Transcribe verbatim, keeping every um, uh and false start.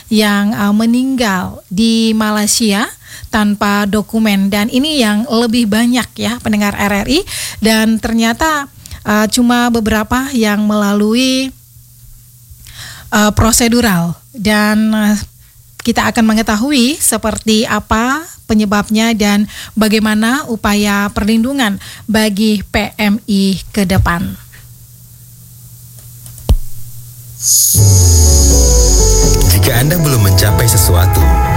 yang uh, meninggal di Malaysia tanpa dokumen, dan ini yang lebih banyak ya pendengar R R I, dan ternyata uh, cuma beberapa yang melalui uh, prosedural, dan uh, kita akan mengetahui seperti apa penyebabnya dan bagaimana upaya perlindungan bagi P M I ke depan. Jika Anda belum mencapai sesuatu,